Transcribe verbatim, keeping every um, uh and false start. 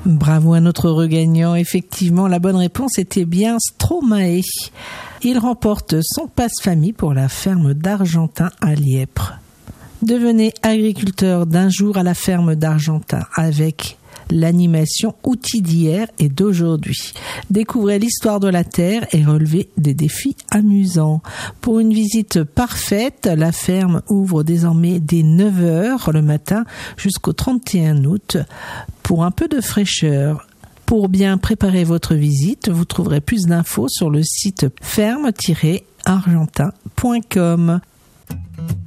Bravo à notre regagnant. Effectivement, la bonne réponse était bien Stromae. Il remporte son passe-famille pour la ferme d'Argentin à Lièpre. Devenez agriculteur d'un jour à la ferme d'Argentin avec l'animation Outils d'hier et d'aujourd'hui. Découvrez l'histoire de la terre et relevez des défis amusants. Pour une visite parfaite, la ferme ouvre désormais dès neuf heures le matin jusqu'au trente et un août pour un peu de fraîcheur. Pour bien préparer votre visite, vous trouverez plus d'infos sur le site ferme tiret argentin point com.